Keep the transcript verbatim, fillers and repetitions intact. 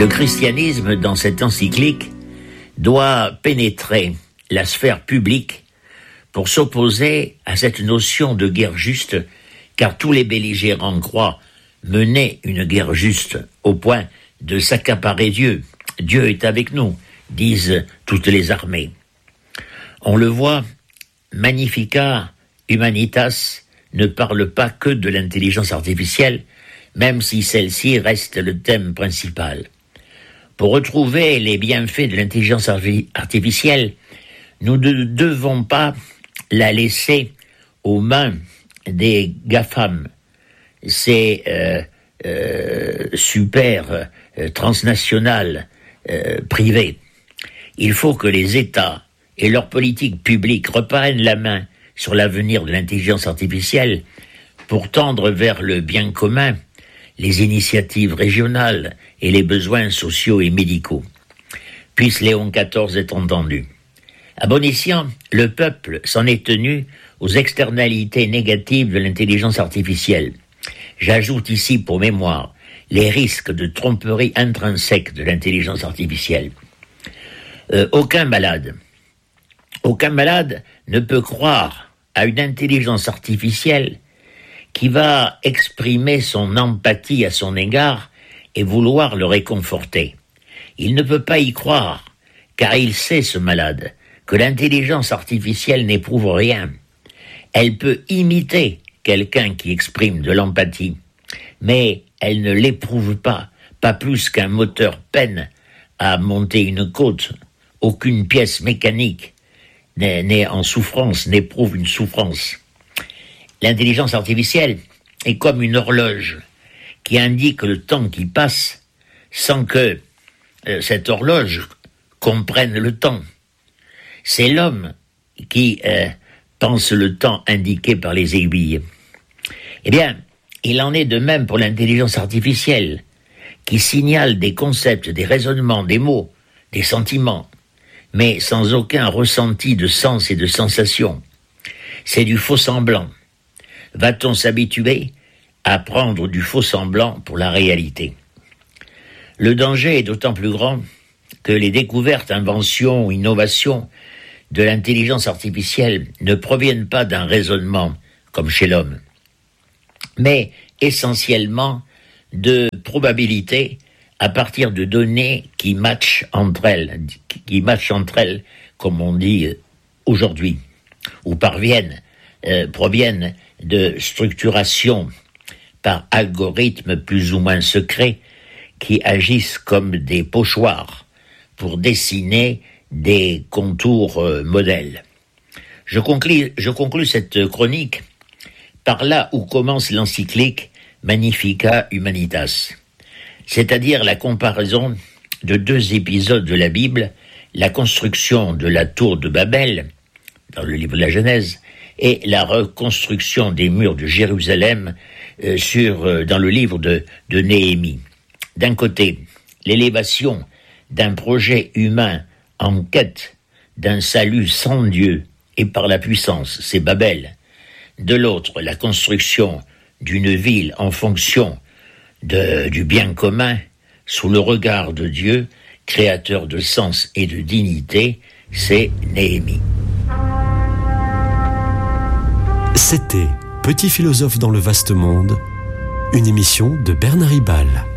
Le christianisme, dans cette encyclique, doit pénétrer la sphère publique pour s'opposer à cette notion de guerre juste, car tous les belligérants croient mener une guerre juste au point de s'accaparer Dieu. Dieu est avec nous, disent toutes les armées. On le voit, Magnificat Humanitas ne parle pas que de l'intelligence artificielle, même si celle-ci reste le thème principal. Pour retrouver les bienfaits de l'intelligence artificielle, nous ne devons pas la laisser aux mains des GAFAM, ces euh, euh, super euh, transnationales euh, privées. Il faut que les États et leurs politiques publiques reprennent la main sur l'avenir de l'intelligence artificielle pour tendre vers le bien commun, les initiatives régionales et les besoins sociaux et médicaux. Puisse Léon quatorze être entendu. À bon escient, le peuple s'en est tenu aux externalités négatives de l'intelligence artificielle. J'ajoute ici pour mémoire les risques de tromperie intrinsèque de l'intelligence artificielle. Euh, aucun malade, aucun malade ne peut croire à une intelligence artificielle qui va exprimer son empathie à son égard et vouloir le réconforter. Il ne peut pas y croire, car il sait, ce malade, que l'intelligence artificielle n'éprouve rien. Elle peut imiter quelqu'un qui exprime de l'empathie, mais elle ne l'éprouve pas, pas plus qu'un moteur peine à monter une côte. Aucune pièce mécanique n'est, n'est en souffrance, n'éprouve une souffrance. L'intelligence artificielle est comme une horloge qui indique le temps qui passe sans que euh, cette horloge comprenne le temps. C'est l'homme qui euh, pense le temps indiqué par les aiguilles. Eh bien, il en est de même pour l'intelligence artificielle, qui signale des concepts, des raisonnements, des mots, des sentiments, mais sans aucun ressenti de sens et de sensation. C'est du faux-semblant. Va-t-on s'habituer à prendre du faux-semblant pour la réalité? Le danger est d'autant plus grand que les découvertes, inventions, innovations de l'intelligence artificielle ne proviennent pas d'un raisonnement comme chez l'homme, mais essentiellement de probabilités à partir de données qui matchent entre elles, qui matchent entre elles, comme on dit aujourd'hui, ou parviennent, euh, proviennent de structuration par algorithmes plus ou moins secrets qui agissent comme des pochoirs pour dessiner des contours euh, modèles. Je conclus, je conclus cette chronique par là où commence l'encyclique Magnificat Humanitas, c'est-à-dire la comparaison de deux épisodes de la Bible, la construction de la tour de Babel, dans le livre de la Genèse, et la reconstruction des murs de Jérusalem euh, sur, euh, dans le livre de, de Néhémie. D'un côté, l'élévation d'un projet humain en quête d'un salut sans Dieu et par la puissance, c'est Babel. De l'autre, la construction d'une ville en fonction de, du bien commun, sous le regard de Dieu, créateur de sens et de dignité, c'est Néhémie. C'était Petit philosophe dans le vaste monde, une émission de Bernard Ribal.